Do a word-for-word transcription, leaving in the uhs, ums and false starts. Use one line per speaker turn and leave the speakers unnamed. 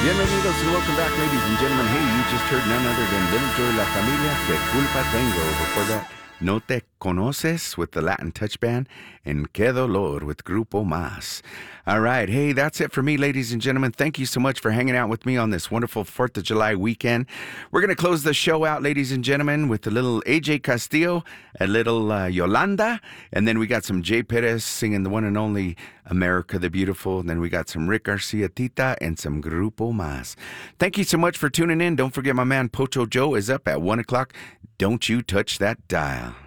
Bienvenidos and welcome back, ladies and gentlemen. Hey, you just heard none other than Little Joy La Familia, Que Culpa Tengo. Before that, No Te Conoces with the Latin Touch Band, and Que Dolor with Grupo Más. All right, hey, that's it for me, ladies and gentlemen. Thank you so much for hanging out with me on this wonderful fourth of July weekend. We're going to close the show out, ladies and gentlemen, with a little A J Castillo, a little uh, Yolanda, and then we got some Jay Perez singing the one and only America the Beautiful, and then we got some Rick Garcia Tita and some Grupo Más. Thank you so much for tuning in. Don't forget my man Pocho Joe is up at one o'clock. Don't you touch that dial.